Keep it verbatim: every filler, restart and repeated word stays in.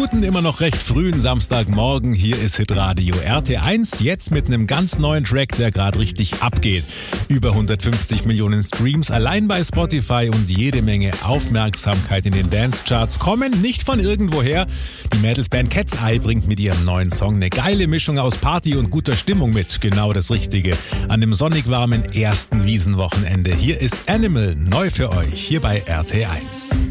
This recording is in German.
Minuten, immer noch recht frühen Samstagmorgen. Hier ist Hitradio R T eins, jetzt mit einem ganz neuen Track, der gerade richtig abgeht. Über hundertfünfzig Millionen Streams allein bei Spotify und jede Menge Aufmerksamkeit in den Dance-Charts kommen nicht von irgendwoher. Die Mädelsband Cat's Eye bringt mit ihrem neuen Song eine geile Mischung aus Party und guter Stimmung mit. Genau das Richtige an dem sonnig warmen ersten Wiesenwochenende. Hier ist Animal, neu für euch, hier bei R T eins.